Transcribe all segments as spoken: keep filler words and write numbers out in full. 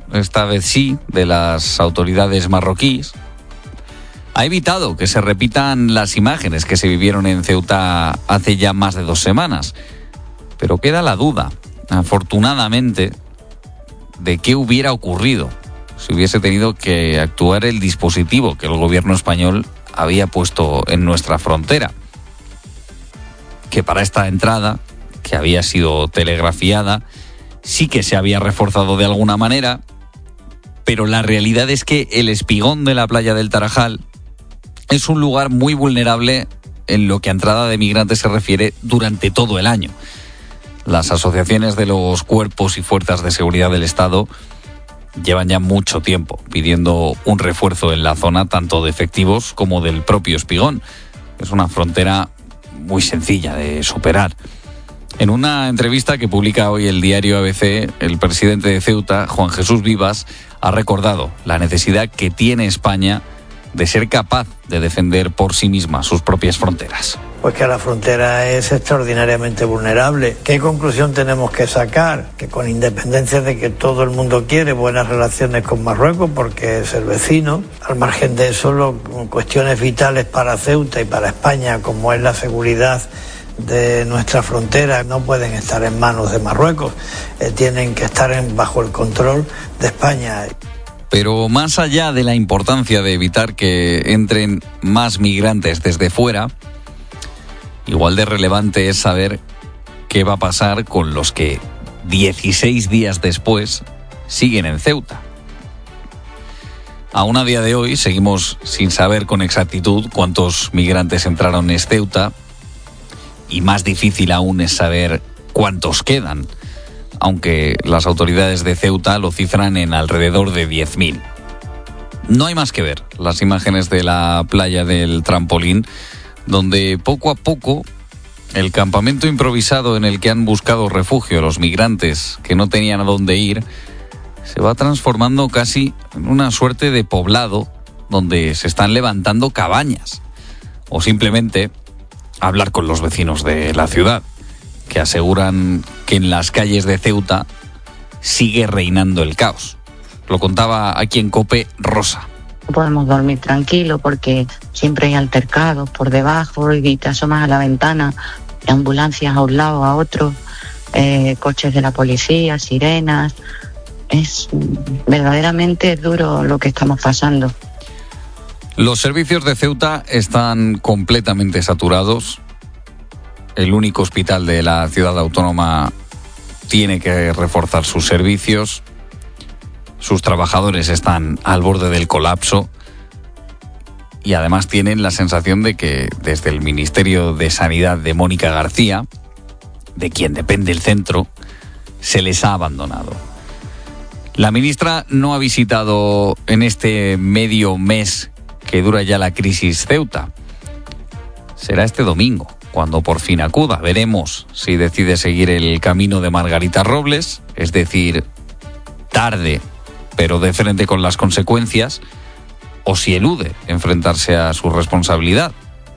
esta vez sí, de las autoridades marroquíes, ha evitado que se repitan las imágenes que se vivieron en Ceuta hace ya más de dos semanas. Pero queda la duda, afortunadamente, de qué hubiera ocurrido si hubiese tenido que actuar el dispositivo que el gobierno español había puesto en nuestra frontera. Que para esta entrada, que había sido telegrafiada, sí que se había reforzado de alguna manera, pero la realidad es que el espigón de la playa del Tarajal es un lugar muy vulnerable en lo que a entrada de migrantes se refiere durante todo el año. Las asociaciones de los cuerpos y fuerzas de seguridad del Estado llevan ya mucho tiempo pidiendo un refuerzo en la zona, tanto de efectivos como del propio espigón. Es una frontera muy sencilla de superar. En una entrevista que publica hoy el diario A B C, el presidente de Ceuta, Juan Jesús Vivas, ha recordado la necesidad que tiene España de ser capaz de defender por sí misma sus propias fronteras. Pues que la frontera es extraordinariamente vulnerable. ¿Qué conclusión tenemos que sacar? Que con independencia de que todo el mundo quiere buenas relaciones con Marruecos porque es el vecino, al margen de eso, lo, cuestiones vitales para Ceuta y para España, como es la seguridad de nuestra frontera, no pueden estar en manos de Marruecos, eh, tienen que estar en, bajo el control de España. Pero más allá de la importancia de evitar que entren más migrantes desde fuera, igual de relevante es saber qué va a pasar con los que dieciséis días después siguen en Ceuta. Aún a día de hoy seguimos sin saber con exactitud cuántos migrantes entraron en Ceuta, y más difícil aún es saber cuántos quedan, aunque las autoridades de Ceuta lo cifran en alrededor de diez mil. No hay más que ver las imágenes de la playa del Trampolín, donde poco a poco el campamento improvisado en el que han buscado refugio los migrantes que no tenían a dónde ir se va transformando casi en una suerte de poblado donde se están levantando cabañas, o simplemente hablar con los vecinos de la ciudad, que aseguran que en las calles de Ceuta sigue reinando el caos. Lo contaba aquí en COPE Rosa. No podemos dormir tranquilos porque siempre hay altercados por debajo y te asomas a la ventana, ambulancias a un lado, a otro, eh, coches de la policía, sirenas. Es verdaderamente duro lo que estamos pasando. Los servicios de Ceuta están completamente saturados. El único hospital de la ciudad autónoma tiene que reforzar sus servicios. Sus trabajadores están al borde del colapso y además tienen la sensación de que desde el Ministerio de Sanidad de Mónica García, de quien depende el centro, se les ha abandonado. La ministra no ha visitado en este medio mes que dura ya la crisis Ceuta. Será este domingo cuando por fin acuda. Veremos si decide seguir el camino de Margarita Robles, es decir, tarde, pero de frente con las consecuencias, o si elude enfrentarse a su responsabilidad.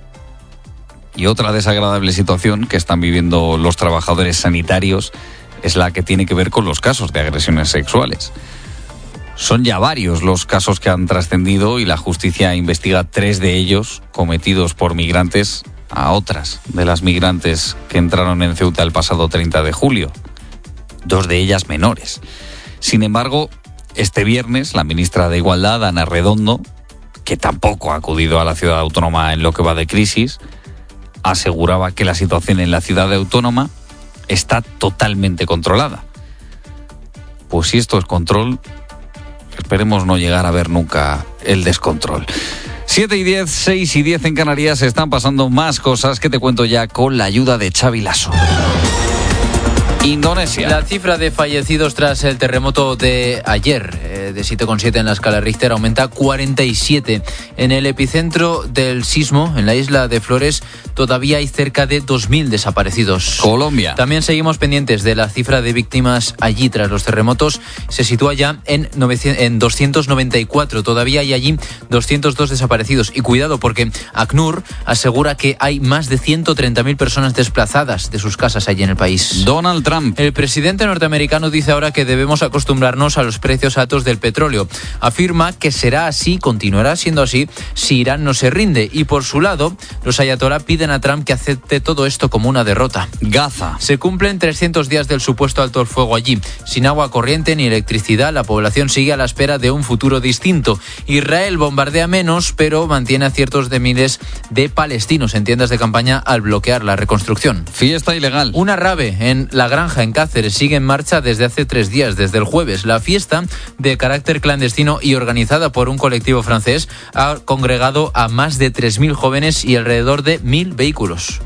Y otra desagradable situación que están viviendo los trabajadores sanitarios es la que tiene que ver con los casos de agresiones sexuales. Son ya varios los casos que han trascendido y la justicia investiga tres de ellos cometidos por migrantes a otras de las migrantes que entraron en Ceuta el pasado treinta de julio, dos de ellas menores. Sin embargo, este viernes la ministra de Igualdad, Ana Redondo, que tampoco ha acudido a la ciudad autónoma en lo que va de crisis, aseguraba que la situación en la ciudad autónoma está totalmente controlada. Pues si esto es control, esperemos no llegar a ver nunca el descontrol. siete y diez, seis y diez en Canarias, están pasando más cosas que te cuento ya con la ayuda de Xavi Lasso. Indonesia. La cifra de fallecidos tras el terremoto de ayer, eh, de siete coma siete en la escala Richter, aumenta a cuarenta y siete. En el epicentro del sismo, en la isla de Flores, todavía hay cerca de dos mil desaparecidos. Colombia. También seguimos pendientes de la cifra de víctimas allí tras los terremotos. Se sitúa ya en, novecientos, en doscientos noventa y cuatro. Todavía hay allí doscientos dos desaparecidos. Y cuidado, porque ACNUR asegura que hay más de ciento treinta mil personas desplazadas de sus casas allí en el país. Donald Trump Trump. El presidente norteamericano dice ahora que debemos acostumbrarnos a los precios altos del petróleo. Afirma que será así, continuará siendo así, si Irán no se rinde. Y por su lado, los ayatolá piden a Trump que acepte todo esto como una derrota. Gaza. Se cumplen trescientos días del supuesto alto el fuego allí. Sin agua corriente ni electricidad, la población sigue a la espera de un futuro distinto. Israel bombardea menos, pero mantiene a cientos de miles de palestinos en tiendas de campaña al bloquear la reconstrucción. Fiesta ilegal. Una rave en La Granja, en Cáceres, sigue en marcha desde hace tres días, desde el jueves. La fiesta, de carácter clandestino y organizada por un colectivo francés, ha congregado a más de tres mil jóvenes y alrededor de mil vehículos.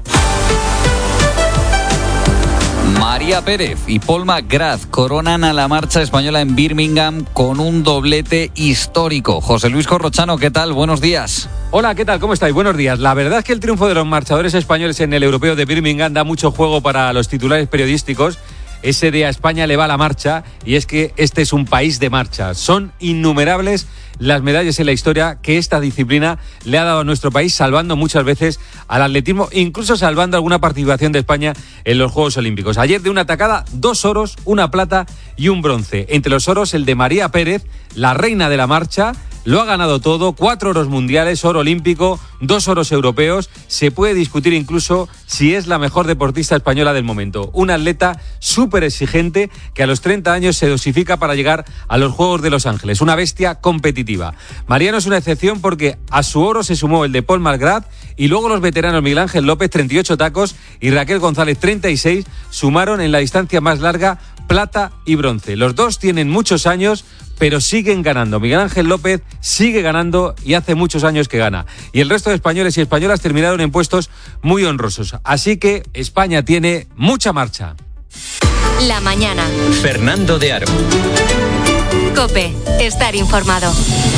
María Pérez y Paul McGrath coronan a la marcha española en Birmingham con un doblete histórico. José Luis Corrochano, ¿qué tal? Buenos días. Hola, ¿qué tal? ¿Cómo estáis? Buenos días. La verdad es que el triunfo de los marchadores españoles en el Europeo de Birmingham da mucho juego para los titulares periodísticos. Ese de a España le va la marcha, y es que este es un país de marcha. Son innumerables las medallas en la historia que esta disciplina le ha dado a nuestro país, salvando muchas veces al atletismo, incluso salvando alguna participación de España en los Juegos Olímpicos. Ayer, de una tacada, dos oros, una plata y un bronce. Entre los oros, el de María Pérez, la reina de la marcha. Lo ha ganado todo, cuatro oros mundiales, oro olímpico, dos oros europeos. Se puede discutir incluso si es la mejor deportista española del momento. Una atleta súper exigente que a los treinta años se dosifica para llegar a los Juegos de Los Ángeles. Una bestia competitiva. Mariano es una excepción porque a su oro se sumó el de Paul McGrath, y luego los veteranos Miguel Ángel López, treinta y ocho tacos, y Raquel González, treinta y seis, sumaron en la distancia más larga plata y bronce. Los dos tienen muchos años, pero siguen ganando. Miguel Ángel López sigue ganando y hace muchos años que gana. Y el resto de españoles y españolas terminaron en puestos muy honrosos. Así que España tiene mucha marcha. La mañana. Fernando de Aro. COPE. Estar informado.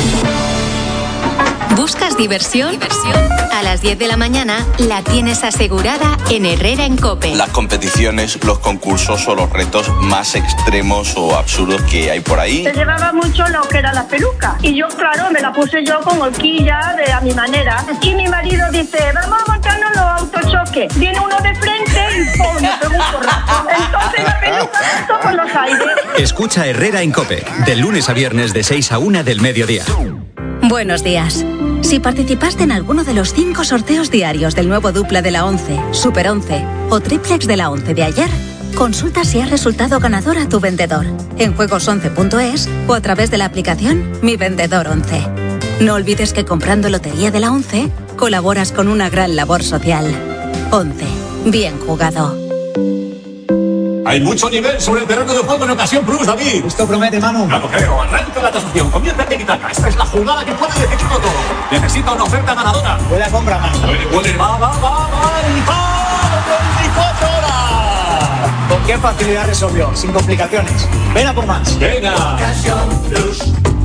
¿Buscas diversión? ¿Diversión? A las diez de la mañana la tienes asegurada en Herrera en COPE. Las competiciones, los concursos o los retos más extremos o absurdos que hay por ahí. Se llevaba mucho lo que era la peluca. Y yo, claro, me la puse yo con horquilla de a mi manera. Y mi marido dice, vamos a montarnos los autochoques. Viene uno de frente y ¡pum! Me pegó un porrazo. Entonces la peluca saltó por los aires. Escucha Herrera en COPE, de lunes a viernes de seis a una del mediodía. Buenos días. Si participaste en alguno de los cinco sorteos diarios del nuevo dupla de la once, Super once o triplex de la once de ayer, consulta si has resultado ganador a tu vendedor en juegos once punto es o a través de la aplicación Mi Vendedor once. No olvides que comprando Lotería de la once colaboras con una gran labor social. once. Bien jugado. Hay mucho nivel sobre el terreno de juego en ocasión plus, David. Esto promete, Manu. No lo creo. Arranca la tasación. Comienza el tiki-taka. Esta es la jugada que puede decidirlo todo. Necesita una oferta ganadora. Buena compra, Manu. Puede, puede. Va, va, va, va. veinticuatro horas. ¿Con qué facilidad resolvió? Sin complicaciones. Ven a por más. Venga. Ocasión plus.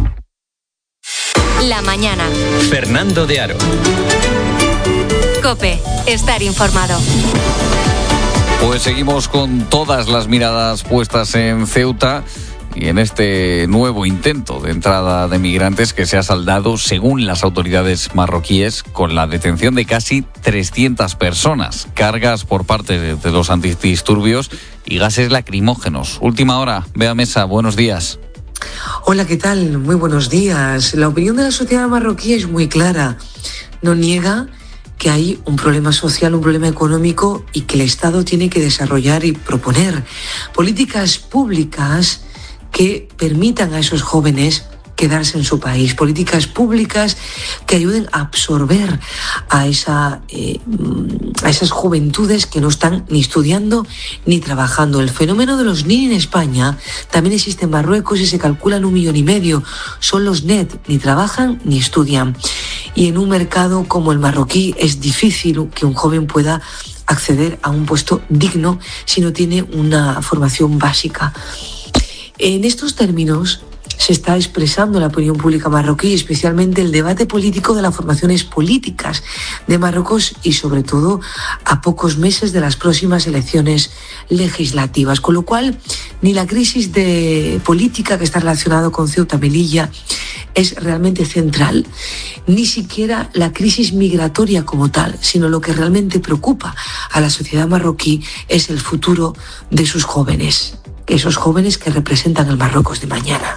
La mañana. Fernando de Aro. COPE. Estar informado. Pues seguimos con todas las miradas puestas en Ceuta y en este nuevo intento de entrada de migrantes que se ha saldado, según las autoridades marroquíes, con la detención de casi trescientas personas, cargas por parte de, de los antidisturbios y gases lacrimógenos. Última hora, Bea Mesa, buenos días. Hola, ¿qué tal? Muy buenos días. La opinión de la sociedad marroquí es muy clara. No niega que hay un problema social, un problema económico y que el Estado tiene que desarrollar y proponer políticas públicas que permitan a esos jóvenes quedarse en su país, políticas públicas que ayuden a absorber a, esa, eh, a esas juventudes que no están ni estudiando ni trabajando. El fenómeno de los N I N en España también existe en Marruecos y se calculan un millón y medio. Son los N E T, ni trabajan ni estudian. Y en un mercado como el marroquí es difícil que un joven pueda acceder a un puesto digno si no tiene una formación básica. En estos términos se está expresando la opinión pública marroquí, especialmente el debate político de las formaciones políticas de Marruecos y sobre todo a pocos meses de las próximas elecciones legislativas. Con lo cual, ni la crisis de política que está relacionada con Ceuta, Melilla, es realmente central. Ni siquiera la crisis migratoria como tal, sino lo que realmente preocupa a la sociedad marroquí es el futuro de sus jóvenes, esos jóvenes que representan el Marruecos de mañana.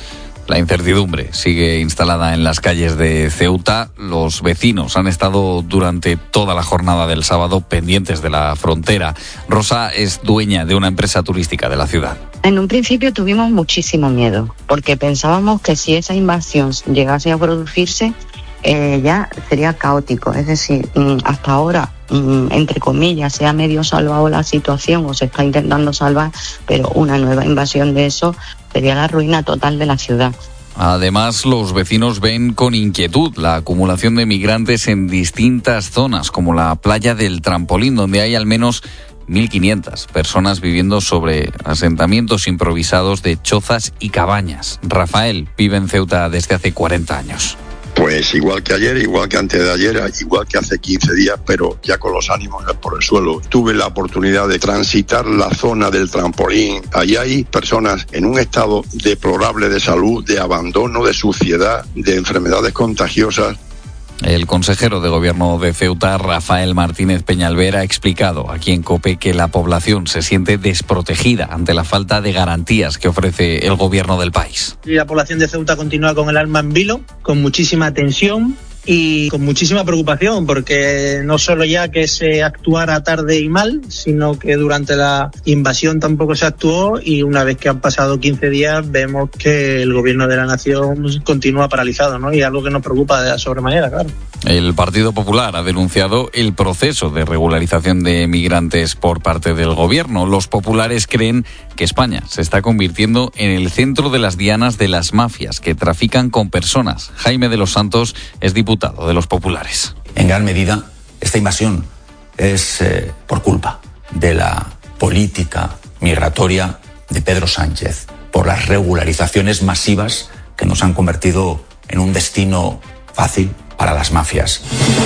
La incertidumbre sigue instalada en las calles de Ceuta. Los vecinos han estado durante toda la jornada del sábado pendientes de la frontera. Rosa es dueña de una empresa turística de la ciudad. En un principio tuvimos muchísimo miedo, porque pensábamos que si esa invasión llegase a producirse, eh, ya sería caótico. Es decir, hasta ahora, entre comillas, se ha medio salvado la situación o se está intentando salvar, pero una nueva invasión de eso sería la ruina total de la ciudad. Además, los vecinos ven con inquietud la acumulación de migrantes en distintas zonas, como la playa del Trampolín, donde hay al menos mil quinientas personas viviendo sobre asentamientos improvisados de chozas y cabañas. Rafael vive en Ceuta desde hace cuarenta años. Pues igual que ayer, igual que antes de ayer, igual que hace quince días, pero ya con los ánimos por el suelo. Tuve la oportunidad de transitar la zona del Trampolín. Allí hay personas en un estado deplorable de salud, de abandono, de suciedad, de enfermedades contagiosas. El consejero de Gobierno de Ceuta, Rafael Martínez Peñalver, ha explicado aquí en COPE que la población se siente desprotegida ante la falta de garantías que ofrece el Gobierno del país. Y la población de Ceuta continúa con el alma en vilo, con muchísima tensión y con muchísima preocupación, porque no solo ya que se actuara tarde y mal, sino que durante la invasión tampoco se actuó, y una vez que han pasado quince días vemos que el gobierno de la nación continúa paralizado, ¿no? Y algo que nos preocupa de sobremanera, claro. El Partido Popular ha denunciado el proceso de regularización de migrantes por parte del gobierno. Los populares creen que España se está convirtiendo en el centro de las dianas de las mafias que trafican con personas. Jaime de los Santos es diputado de los populares. En gran medida, esta invasión es eh, por culpa de la política migratoria de Pedro Sánchez, por las regularizaciones masivas que nos han convertido en un destino fácil para las mafias.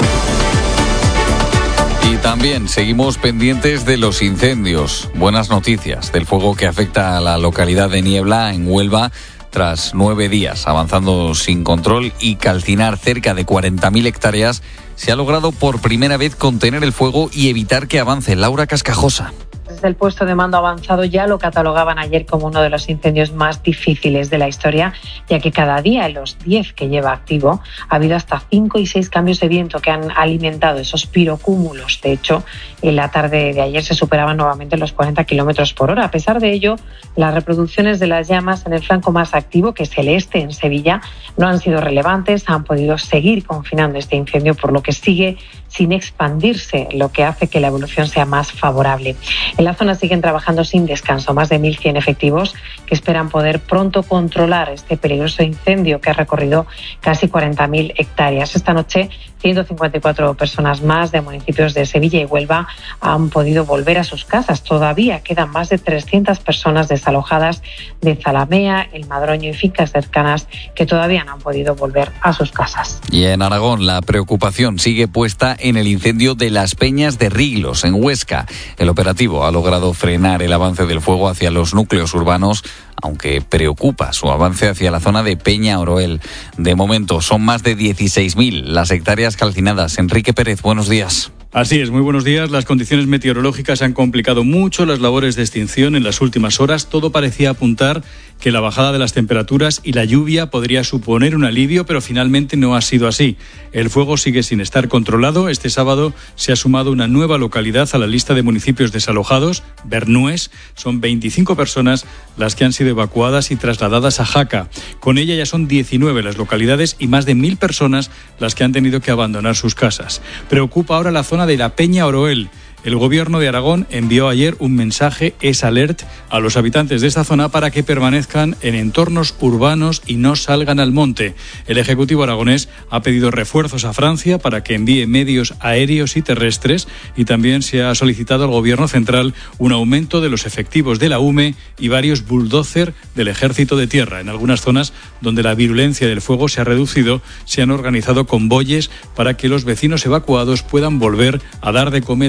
Y también seguimos pendientes de los incendios. Buenas noticias del fuego que afecta a la localidad de Niebla, en Huelva, tras nueve días avanzando sin control y calcinar cerca de cuarenta mil hectáreas. Se ha logrado por primera vez contener el fuego y evitar que avance. Laura Cascajosa. Desde el puesto de mando avanzado ya lo catalogaban ayer como uno de los incendios más difíciles de la historia, ya que cada día en los diez que lleva activo ha habido hasta cinco y seis cambios de viento que han alimentado esos pirocúmulos. De hecho, en la tarde de ayer se superaban nuevamente los cuarenta kilómetros por hora. A pesar de ello, las reproducciones de las llamas en el flanco más activo, que es el este, en Sevilla, no han sido relevantes. Han podido seguir confinando este incendio, por lo que sigue sin expandirse, lo que hace que la evolución sea más favorable. En la zona siguen trabajando sin descanso más de mil cien efectivos que esperan poder pronto controlar este peligroso incendio que ha recorrido casi cuarenta mil hectáreas. Esta noche, ciento cincuenta y cuatro personas más de municipios de Sevilla y Huelva han podido volver a sus casas. Todavía quedan más de trescientas personas desalojadas de Zalamea, El Madroño y fincas cercanas que todavía no han podido volver a sus casas. Y en Aragón la preocupación sigue puesta en el incendio de las Peñas de Riglos, en Huesca. El operativo ha logrado frenar el avance del fuego hacia los núcleos urbanos, aunque preocupa su avance hacia la zona de Peña Oroel. De momento son más de dieciséis mil las hectáreas calcinadas. Enrique Pérez, buenos días. Así es, muy buenos días. Las condiciones meteorológicas han complicado mucho las labores de extinción en las últimas horas. Todo parecía apuntar que la bajada de las temperaturas y la lluvia podría suponer un alivio, pero finalmente no ha sido así. El fuego sigue sin estar controlado. Este sábado se ha sumado una nueva localidad a la lista de municipios desalojados, Bernués. Son veinticinco personas las que han sido evacuadas y trasladadas a Jaca. Con ella ya son diecinueve las localidades y más de mil personas las que han tenido que abandonar sus casas. Preocupa ahora la zona de la Peña Oroel. El Gobierno de Aragón envió ayer un mensaje S-Alert a los habitantes de esta zona para que permanezcan en entornos urbanos y no salgan al monte. El Ejecutivo aragonés ha pedido refuerzos a Francia para que envíe medios aéreos y terrestres, y también se ha solicitado al Gobierno central un aumento de los efectivos de la U M E y varios bulldozer del Ejército de Tierra. En algunas zonas donde la virulencia del fuego se ha reducido, se han organizado convoyes para que los vecinos evacuados puedan volver a dar de comer a sus animales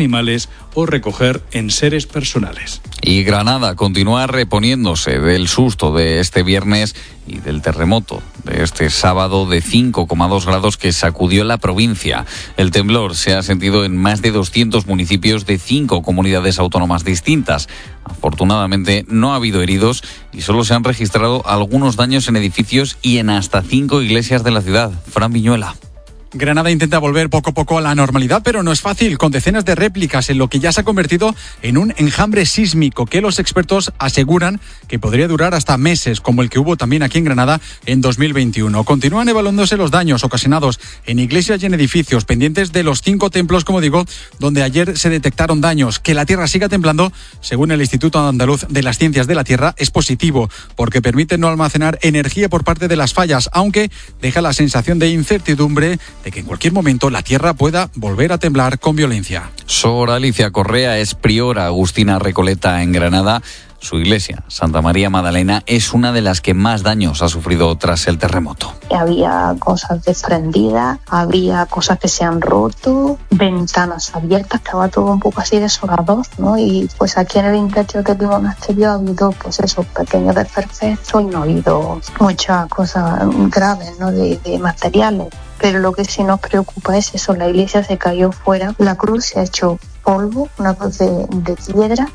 animales o recoger enseres personales. Y Granada continúa reponiéndose del susto de este viernes y del terremoto de este sábado de cinco coma dos grados que sacudió la provincia. El temblor se ha sentido en más de doscientos municipios de cinco comunidades autónomas distintas. Afortunadamente no ha habido heridos y solo se han registrado algunos daños en edificios y en hasta cinco iglesias de la ciudad. Fran Viñuela. Granada intenta volver poco a poco a la normalidad, pero no es fácil, con decenas de réplicas en lo que ya se ha convertido en un enjambre sísmico que los expertos aseguran que podría durar hasta meses, como el que hubo también aquí en Granada en dos mil veintiuno. Continúan evaluándose los daños ocasionados en iglesias y en edificios, pendientes de los cinco templos, como digo, donde ayer se detectaron daños. Que la tierra siga temblando, según el Instituto Andaluz de las Ciencias de la Tierra, es positivo, porque permite no almacenar energía por parte de las fallas, aunque deja la sensación de incertidumbre de que en cualquier momento la tierra pueda volver a temblar con violencia. Sor Alicia Correa es priora agustina Recoleta en Granada. Su iglesia, Santa María Magdalena, es una de las que más daños ha sufrido tras el terremoto. Había cosas desprendidas, había cosas que se han roto, ventanas abiertas, estaba todo un poco así desolador, ¿no? Y pues aquí en el interior del monasterio ha habido pues esos pequeños desperfectos y no ha habido muchas cosas graves, ¿no? De, de materiales. Pero lo que sí nos preocupa es eso, la iglesia se cayó fuera, la cruz se ha hecho polvo, una cruz de, de piedra.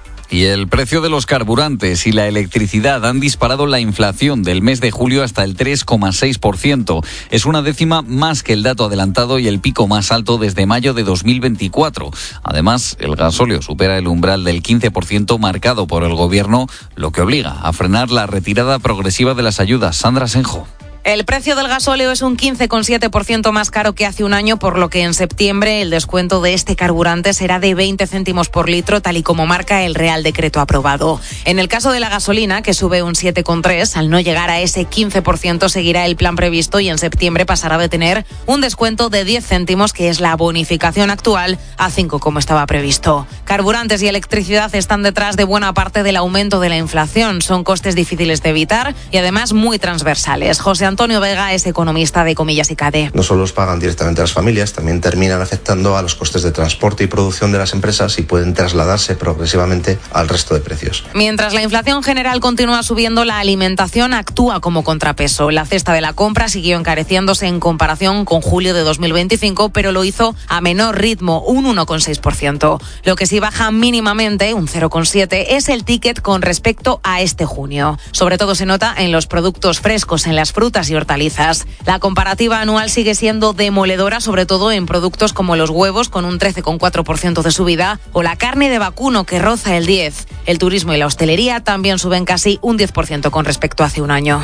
Y el precio de los carburantes y la electricidad han disparado la inflación del mes de julio hasta el tres coma seis por ciento. Es una décima más que el dato adelantado y el pico más alto desde mayo de dos mil veinticuatro. Además, el gasóleo supera el umbral del quince por ciento marcado por el gobierno, lo que obliga a frenar la retirada progresiva de las ayudas. Sandra Senjo. El precio del gasóleo es un quince coma siete por ciento más caro que hace un año, por lo que en septiembre el descuento de este carburante será de veinte céntimos por litro, tal y como marca el Real Decreto aprobado. En el caso de la gasolina, que sube un siete coma tres por ciento, al no llegar a ese quince por ciento seguirá el plan previsto y en septiembre pasará de tener un descuento de diez céntimos, que es la bonificación actual, a cinco como estaba previsto. Carburantes y electricidad están detrás de buena parte del aumento de la inflación. Son costes difíciles de evitar y además muy transversales. José Antonio Vega es economista de Comillas y C A D E. No solo los pagan directamente a las familias, también terminan afectando a los costes de transporte y producción de las empresas y pueden trasladarse progresivamente al resto de precios. Mientras la inflación general continúa subiendo, la alimentación actúa como contrapeso. La cesta de la compra siguió encareciéndose en comparación con julio de dos mil veinticinco, pero lo hizo a menor ritmo, un uno coma seis por ciento. Lo que sí baja mínimamente, un cero coma siete por ciento, es el ticket con respecto a este junio. Sobre todo se nota en los productos frescos, en las frutas y hortalizas. La comparativa anual sigue siendo demoledora, sobre todo en productos como los huevos, con un trece coma cuatro por ciento de subida, o la carne de vacuno, que roza el diez por ciento. El turismo y la hostelería también suben casi un diez por ciento con respecto a hace un año.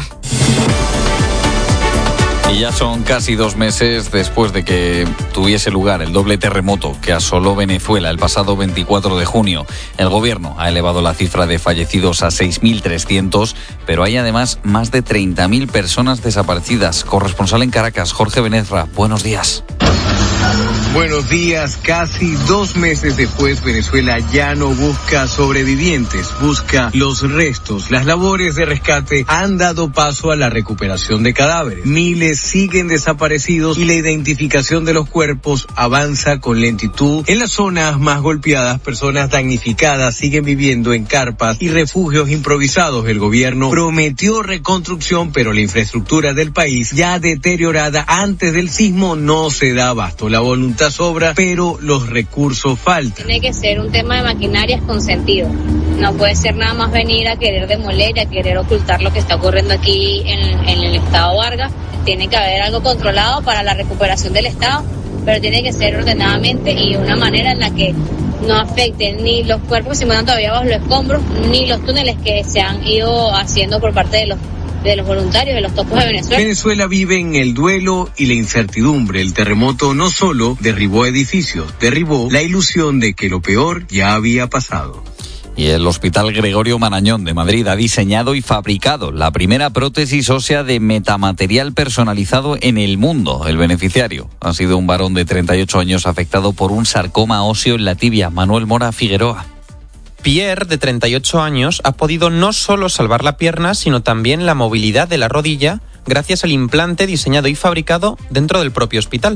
Y ya son casi dos meses después de que tuviese lugar el doble terremoto que asoló Venezuela el pasado veinticuatro de junio. El gobierno ha elevado la cifra de fallecidos a seis mil trescientos, pero hay además más de treinta mil personas desaparecidas. Corresponsal en Caracas, Jorge Benezra, buenos días. Buenos días. Casi dos meses después, Venezuela ya no busca sobrevivientes, busca los restos. Las labores de rescate han dado paso a la recuperación de cadáveres. Miles siguen desaparecidos y la identificación de los cuerpos avanza con lentitud. En las zonas más golpeadas, personas damnificadas siguen viviendo en carpas y refugios improvisados. El gobierno prometió reconstrucción, pero la infraestructura del país, ya deteriorada antes del sismo, no se da abasto. La voluntad sobra, pero los recursos faltan. Tiene que ser un tema de maquinarias con sentido. No puede ser nada más venir a querer demoler, a querer ocultar lo que está ocurriendo aquí en, en el estado Vargas. Tiene que haber algo controlado para la recuperación del estado, pero tiene que ser ordenadamente y de una manera en la que no afecten ni los cuerpos que se encuentran todavía bajo los escombros, ni los túneles que se han ido haciendo por parte de los de los voluntarios, de los topos de Venezuela. Venezuela vive en el duelo y la incertidumbre. El terremoto no solo derribó edificios, derribó la ilusión de que lo peor ya había pasado. Y el Hospital Gregorio Marañón de Madrid ha diseñado y fabricado la primera prótesis ósea de metamaterial personalizado en el mundo. El beneficiario ha sido un varón de treinta y ocho años afectado por un sarcoma óseo en la tibia. Manuel Mora Figueroa. Pierre, de treinta y ocho años, ha podido no solo salvar la pierna, sino también la movilidad de la rodilla gracias al implante diseñado y fabricado dentro del propio hospital.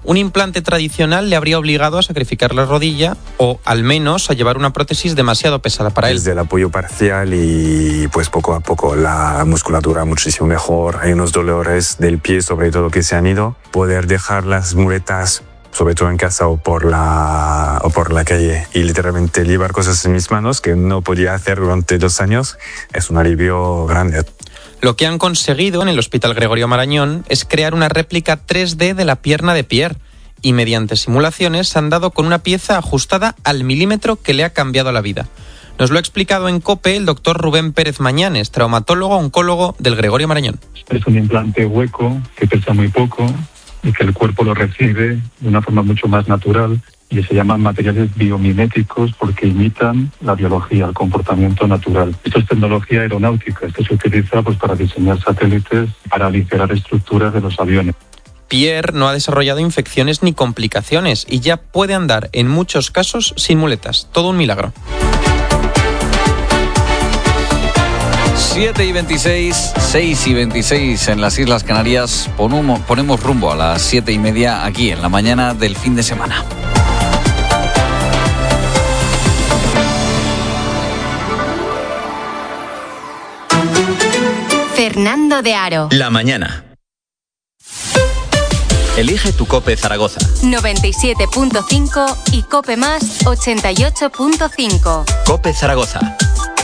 Un implante tradicional le habría obligado a sacrificar la rodilla o al menos a llevar una prótesis demasiado pesada para él. Desde el apoyo parcial y pues poco a poco la musculatura muchísimo mejor. Hay unos dolores del pie sobre todo que se han ido. Poder dejar las muletas sobre todo en casa o por la o por la calle y literalmente llevar cosas en mis manos que no podía hacer durante dos años es un alivio grande. Lo que han conseguido en el Hospital Gregorio Marañón es crear una réplica tres D de la pierna de Pierre y mediante simulaciones han dado con una pieza ajustada al milímetro que le ha cambiado la vida. Nos lo ha explicado en COPE el doctor Rubén Pérez Mañanes, traumatólogo oncólogo del Gregorio Marañón. Es un implante hueco que pesa muy poco y que el cuerpo lo recibe de una forma mucho más natural y se llaman materiales biomiméticos porque imitan la biología, el comportamiento natural. Esto es tecnología aeronáutica, esto se utiliza pues para diseñar satélites, para aligerar estructuras de los aviones. Pierre no ha desarrollado infecciones ni complicaciones y ya puede andar en muchos casos sin muletas, todo un milagro. siete y veintiséis, seis y veintiséis en las Islas Canarias. Ponemos, ponemos rumbo a las siete y media aquí en la mañana del fin de semana. Fernando de Aro. La mañana. Elige tu COPE Zaragoza. noventa y siete punto cinco y COPE Más ochenta y ocho punto cinco. COPE Zaragoza.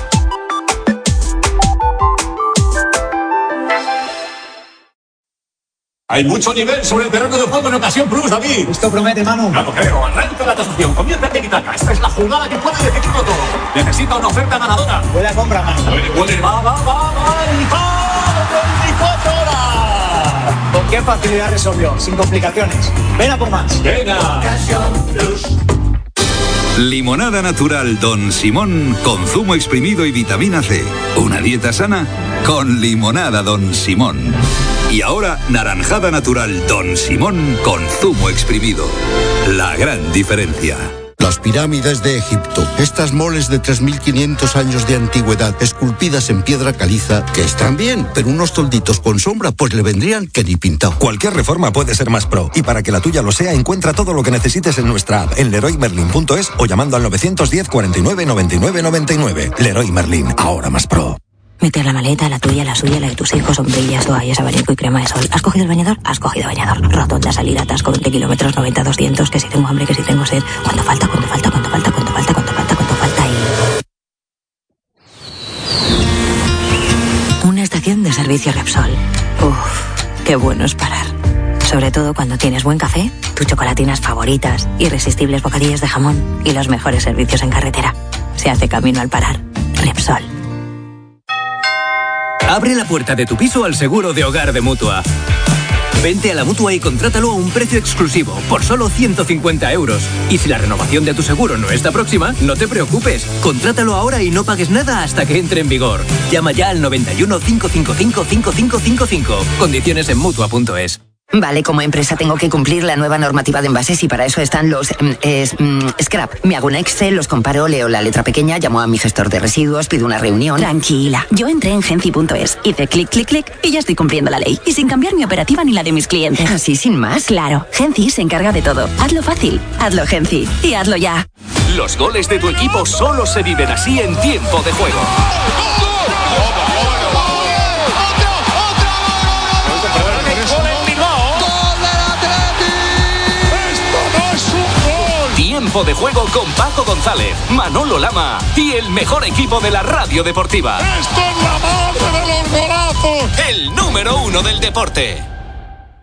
Hay mucho nivel sobre el terreno de juego en Ocasión Plus, David. Esto promete, Manu. No lo creo. Arranca la tasación. Comienza el tiki-taka. Esta es la jugada que puede decidirlo todo. Necesita una oferta ganadora. Buena compra, Manu. Puede, puede. Va, va, va, va. veinticuatro horas. ¿Con qué facilidad resolvió? Sin complicaciones. Ven a por más. Venga. Ocasión Plus. Limonada natural Don Simón con zumo exprimido y vitamina C. Una dieta sana con limonada Don Simón. Y ahora, naranjada natural Don Simón con zumo exprimido. La gran diferencia. Las pirámides de Egipto, estas moles de tres mil quinientos años de antigüedad, esculpidas en piedra caliza, que están bien, pero unos tolditos con sombra, pues le vendrían que ni pintado. Cualquier reforma puede ser más pro, y para que la tuya lo sea, encuentra todo lo que necesites en nuestra app, en leroy merlin punto es o llamando al novecientos diez, cuarenta y nueve, noventa y nueve, noventa y nueve. Leroy Merlin, ahora más pro. Meter la maleta, la tuya, la suya, la de tus hijos, sombrillas, toallas, abanico y crema de sol. ¿Has cogido el bañador? Has cogido bañador. Rotonda, salida, atasco, veinte kilómetros, noventa, doscientos, que si tengo hambre, que si tengo sed. ¿Cuánto falta? ¿Cuánto falta? ¿Cuánto falta? ¿Cuánto falta? ¿Cuánto falta? ¿Cuánto falta? Y... Una estación de servicio Repsol. Uff, qué bueno es parar. Sobre todo cuando tienes buen café, tus chocolatinas favoritas, irresistibles bocadillos de jamón y los mejores servicios en carretera. Se hace camino al parar. Repsol. Abre la puerta de tu piso al seguro de hogar de Mutua. Vente a la Mutua y contrátalo a un precio exclusivo, por solo ciento cincuenta euros. Y si la renovación de tu seguro no está próxima, no te preocupes. Contrátalo ahora y no pagues nada hasta que entre en vigor. Llama ya al noventa y uno, cinco cinco cinco, cinco cinco cinco cinco. Condiciones en Mutua punto es. Vale, como empresa tengo que cumplir la nueva normativa de envases y para eso están los mm, es, mm, scrap. Me hago un Excel, los comparo, leo la letra pequeña, llamo a mi gestor de residuos, pido una reunión. Tranquila, yo entré en genci punto es, hice clic, clic, clic y ya estoy cumpliendo la ley. Y sin cambiar mi operativa ni la de mis clientes. ¿Así sin más? Claro, Genci se encarga de todo. Hazlo fácil, hazlo Genci y hazlo ya. Los goles de tu equipo solo se viven así en tiempo de juego. Tiempo de juego con Paco González, Manolo Lama y el mejor equipo de la radio deportiva. ¡Esto es la madre de los golazos! El número uno del deporte.